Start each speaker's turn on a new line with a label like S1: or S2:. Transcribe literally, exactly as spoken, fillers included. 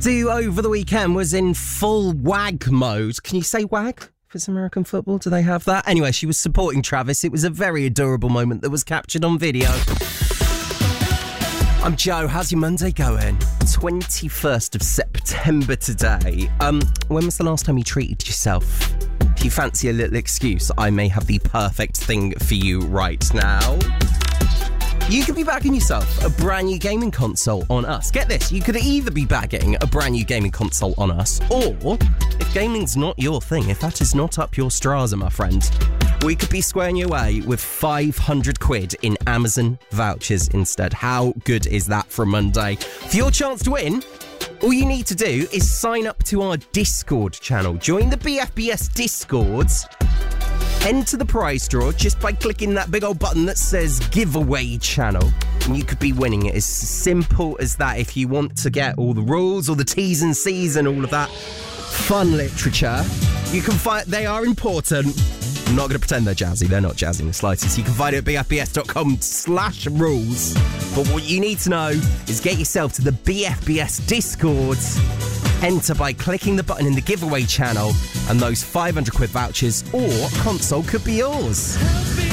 S1: Do over the weekend was in full wag mode. Can you say wag for some American football? Do they have that? Anyway, she was supporting Travis. It was a very adorable moment that was captured on video. I'm Joe. How's your Monday going? twenty-first of September today. Um, when was the last time you treated yourself? If you fancy a little excuse, I may have the perfect thing for you right now. You could be bagging yourself a brand new gaming console on us. Get this, you could either be bagging a brand new gaming console on us, or, if gaming's not your thing, if that is not up your strata, my friend, we could be squaring you away with five hundred quid in Amazon vouchers instead. How good is that for a Monday? For your chance to win, all you need to do is sign up to our Discord channel. Join the B F B S Discords. Enter the prize draw just by clicking that big old button that says giveaway channel. And you could be winning it. As simple as that. If you want to get all the rules, all the T's and C's and all of that fun literature, you can find they are important. I'm not going to pretend they're jazzy. They're not jazzy in the slightest. You can find it at b f b s dot com slash rules. But what you need to know is get yourself to the B F B S Discords. Enter by clicking the button in the giveaway channel, and those five hundred quid vouchers or console could be yours.